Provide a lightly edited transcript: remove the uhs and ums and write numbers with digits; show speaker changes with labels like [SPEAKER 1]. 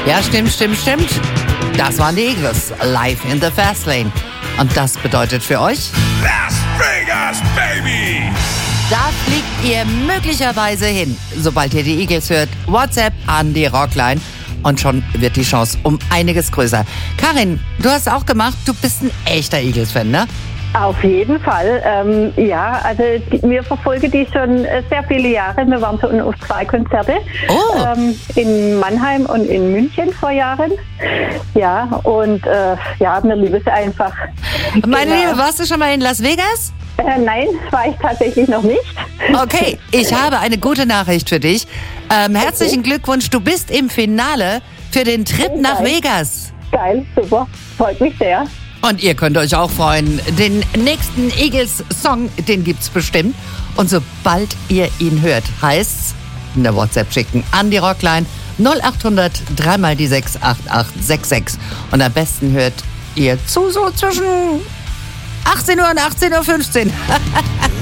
[SPEAKER 1] Ja, stimmt. Das waren die Eagles, live in the Fastlane. Und das bedeutet für euch...
[SPEAKER 2] Las Vegas, baby!
[SPEAKER 1] Da fliegt ihr möglicherweise hin, sobald ihr die Eagles hört. WhatsApp an die Rockline und schon wird die Chance um einiges größer. Karin, du hast auch gemacht, du bist ein echter Eagles-Fan, ne?
[SPEAKER 3] Auf jeden Fall. Wir verfolgen die schon sehr viele Jahre. Wir waren schon auf 2 Konzerte. In Mannheim und in München vor Jahren. Ja, und wir lieben es einfach.
[SPEAKER 1] Meine Liebe, warst du schon mal in Las Vegas?
[SPEAKER 3] Nein, war ich tatsächlich noch nicht.
[SPEAKER 1] Okay, ich habe eine gute Nachricht für dich. Herzlichen Glückwunsch, du bist im Finale für den Trip nach Vegas.
[SPEAKER 3] Geil, super, freut mich sehr.
[SPEAKER 1] Und ihr könnt euch auch freuen. Den nächsten Eagles-Song, den gibt's bestimmt. Und sobald ihr ihn hört, heißt's in der WhatsApp schicken an die Rockline 0800 3 die 68866. Und am besten hört ihr zu so zwischen 18 Uhr und 18.15 Uhr.